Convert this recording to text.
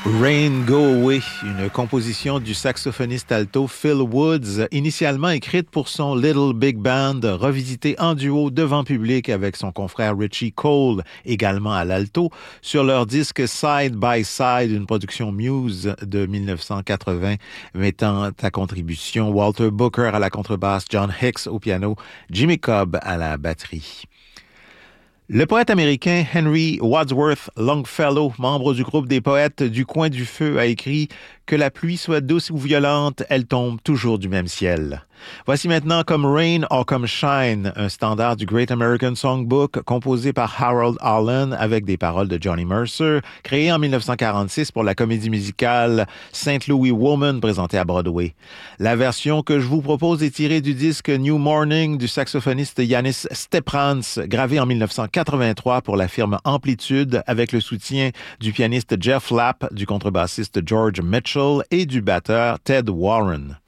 Rain Go Away, une composition du saxophoniste alto Phil Woods, initialement écrite pour son Little Big Band, revisitée en duo devant public avec son confrère Richie Cole, également à l'alto, sur leur disque Side by Side, une production Muse de 1980, mettant à contribution Walter Booker à la contrebasse, John Hicks au piano, Jimmy Cobb à la batterie. Le poète américain Henry Wadsworth Longfellow, membre du groupe des poètes du Coin du Feu, a écrit « Que la pluie soit douce ou violente, elle tombe toujours du même ciel ». Voici maintenant Comme Rain or Comme Shine, un standard du Great American Songbook composé par Harold Arlen avec des paroles de Johnny Mercer, créé en 1946 pour la comédie musicale St. Louis Woman présentée à Broadway. La version que je vous propose est tirée du disque New Morning du saxophoniste Yanis Steprans, gravé en 1983 pour la firme Amplitude avec le soutien du pianiste Jeff Lapp, du contrebassiste George Mitchell et du batteur Ted Warren.